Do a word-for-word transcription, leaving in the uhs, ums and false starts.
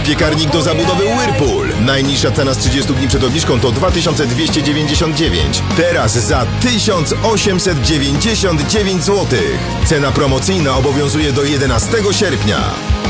piekarnik do zabudowy Whirlpool. Najniższa cena z trzydziestu dni przed obniżką to dwa tysiące dwieście dziewięćdziesiąt dziewięć. Teraz za tysiąc osiemset dziewięćdziesiąt dziewięć złotych. Cena promocyjna obowiązuje do jedenastego sierpnia.